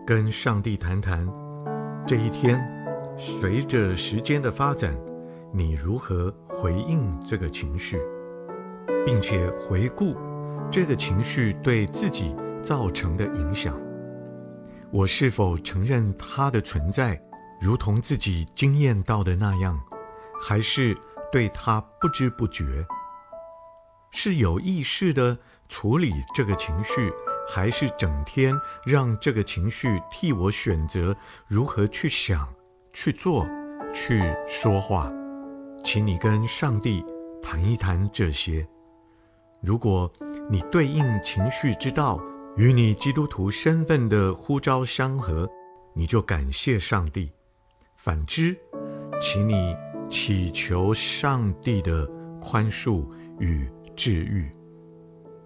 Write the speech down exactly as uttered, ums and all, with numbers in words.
跟上帝谈谈，这一天随着时间的发展，你如何回应这个情绪，并且回顾这个情绪对自己造成的影响。我是否承认它的存在，如同自己经验到的那样，还是对它不知不觉？是有意识地处理这个情绪，还是整天让这个情绪替我选择如何去想、去做、去说话？请你跟上帝谈一谈这些。如果你对应情绪之道与你基督徒身份的呼召相合，你就感谢上帝；反之，请你祈求上帝的宽恕与治愈。